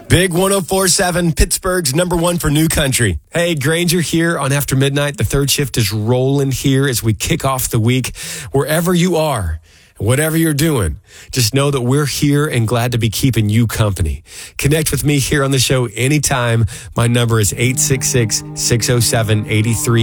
Big 104.7, Pittsburgh's number one for new country. Hey, Granger here on After Midnight. The third shift is rolling here as we kick off the week. Wherever you are, whatever you're doing, just know that we're here and glad to be keeping you company. Connect with me here on the show anytime. My number is 866-607-83.